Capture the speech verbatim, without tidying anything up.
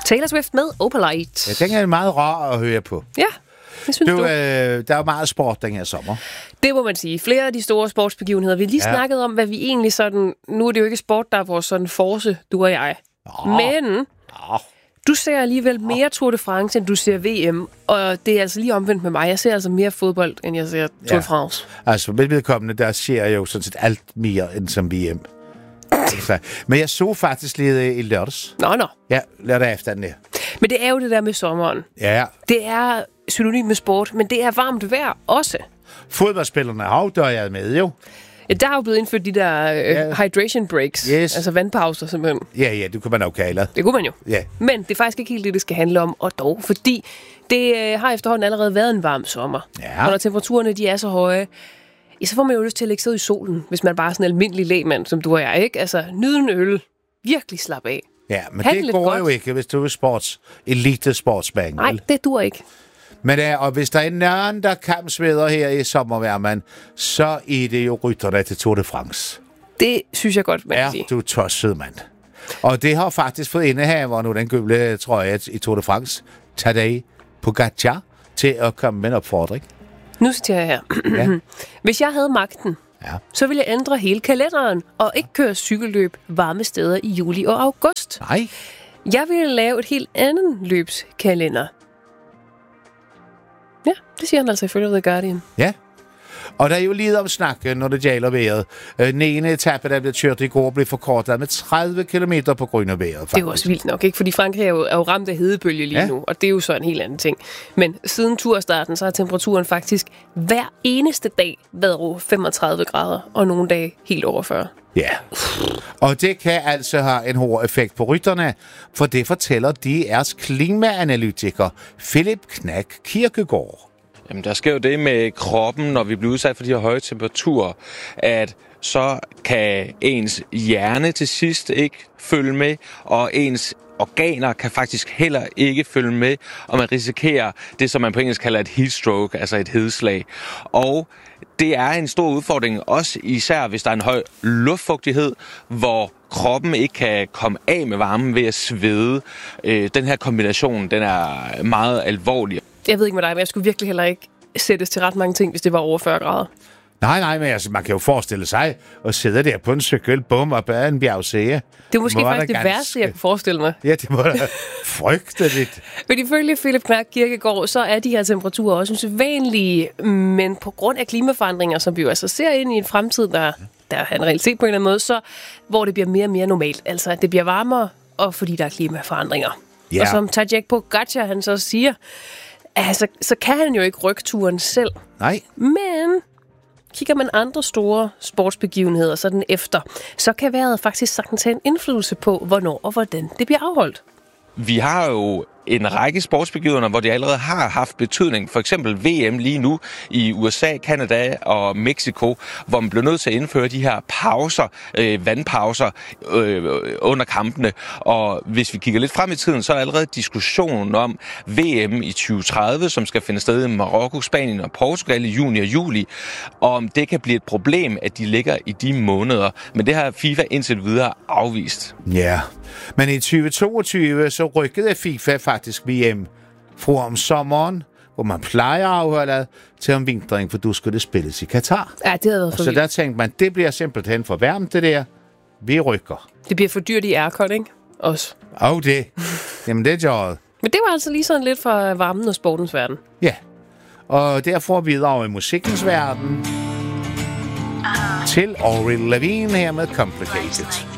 Taylor Swift med Opalite. Ja, den er meget rar at høre på. Ja, det synes du. du. Øh, der er meget sport den her sommer. Det må man sige. Flere af de store sportsbegivenheder. Vi har lige ja. snakket om, hvad vi egentlig sådan... Nu er det jo ikke sport, der er vores sådan force, du og jeg. Oh. Men oh. du ser alligevel mere Tour de France, end du ser V M. Og det er altså lige omvendt med mig. Jeg ser altså mere fodbold, end jeg ser Tour de ja. France. Altså, med vedkommende, der ser jeg jo sådan set alt mere end som V M. Men jeg så faktisk lige i lørdags. Nå, nå. Ja, lørdag efter den der. Men det er jo det der med sommeren. Ja. Det er synonym med sport, men det er varmt vejr også. Fodboldspillerne har jo jeg med, jo. Ja, der er jo blevet indført de der øh, ja. hydration breaks. Yes. Altså vandpauser, simpelthen. Ja, ja, det kunne man jo kalde. Det kunne man jo. Ja. Men det er faktisk ikke helt det, det skal handle om, og dog, fordi det øh, har efterhånden allerede været en varm sommer. Ja. Og når temperaturerne de er så høje, ja, så får man jo lyst til at lægge sig ud i solen, hvis man bare er sådan en almindelig lægmand, som du og jeg, ikke? Altså, nyde en øl. Virkelig slap af. Ja, men Han det går godt. jo ikke, hvis du er sports, elite sportsmand. Nej, det dur ikke. Men der, og hvis der er nogen, der kampsveder her i sommerværmen, så er det jo rytterne til Tour de France. Det synes jeg godt, man kan ja, sige. du er tosset, mand. Og det har faktisk fået indehaver nu, den gule trøje i Tour de France, Tadej Pogačar, til at komme med en opfordring. Nu citerer jeg her. Ja. Hvis jeg havde magten, ja. så ville jeg ændre hele kalenderen og ikke køre cykelløb varme steder i juli og august. Nej. Jeg ville lave et helt andet løbskalender. Ja, det siger han altså ifølge The Guardian. Ja. Og der er jo lige om snakken, når det gælder vejret. Øh, niende etape, der blev kørt i går, blev forkortet med tredive kilometer på grund af vejret. Faktisk. Det er jo også vildt nok, ikke? Fordi Frankrig er jo, er jo ramt af hedebølge lige ja. nu, og det er jo så en helt anden ting. Men siden turstarten, så har temperaturen faktisk hver eneste dag været over femogtredive grader, og nogle dage helt over fyrre. Ja, og det kan altså have en hård effekt på rytterne, for det fortæller D R's klimaanalytiker Philip Knack Kirkegaard. Jamen, der sker jo det med kroppen, når vi bliver udsat for de her høje temperaturer, at så kan ens hjerne til sidst ikke følge med, og ens organer kan faktisk heller ikke følge med, og man risikerer det, som man på engelsk kalder et heat stroke, altså et hedslag. Og det er en stor udfordring, også især hvis der er en høj luftfugtighed, hvor kroppen ikke kan komme af med varmen ved at svede. Den her kombination, den er meget alvorlig. Jeg ved ikke med dig, men jeg skulle virkelig heller ikke sættes til ret mange ting, hvis det var over fyrre grader. Nej, nej, men altså, man kan jo forestille sig at sidde der på en cykel, bum, og bære en bjergsæge. Det er måske må faktisk det ganske... værste, jeg kan forestille mig. Ja, det må da frygteligt. Men ifølge Philip Knack Kirkegaard, så er de her temperaturer også usædvanlige, men på grund af klimaforandringer, som vi jo altså ser ind i en fremtid, der, der er en realitet på en eller anden måde, så hvor det bliver mere og mere normalt. Altså, at det bliver varmere, og fordi der er klimaforandringer. Ja. Og som Tadej Pogačar, han så siger, altså, så kan han jo ikke rykke turen selv. Nej. Men kigger man andre store sportsbegivenheder sådan efter, så kan vejret faktisk sagtens have en indflydelse på, hvornår og hvordan det bliver afholdt. Vi har jo en række sportsbegivenheder, hvor det allerede har haft betydning. For eksempel V M lige nu i U S A, Canada og Mexico, hvor man bliver nødt til at indføre de her pauser, øh, vandpauser øh, under kampene. Og hvis vi kigger lidt frem i tiden, så er allerede diskussionen om V M i tyve tredive, som skal finde sted i Marokko, Spanien og Portugal i juni og juli. Og om det kan blive et problem, at de ligger i de måneder. Men det har FIFA indtil videre afvist. Ja, men i tyve toogtyve så rykkede FIFA faktisk V M fra om sommeren, hvor man plejer at afholde, til om vinteren, for du skulle spilles i Katar. Ja, det havde været for Så der tænkte man, det bliver simpelthen for varmt det der. Vi rykker. Det bliver for dyrt i aircon, ikke? Også. Åh, oh, det. Jamen, det er jobbet. Men det var altså lige sådan lidt for varmen og sportens verden. Ja, og derfor videre i musikkens verden til Avril Lavigne her med Complicated.